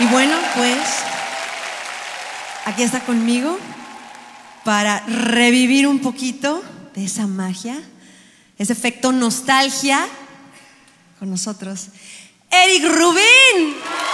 Y bueno, pues aquí está conmigo para revivir un poquito de esa magia, ese efecto nostalgia con nosotros, Eric Rubin.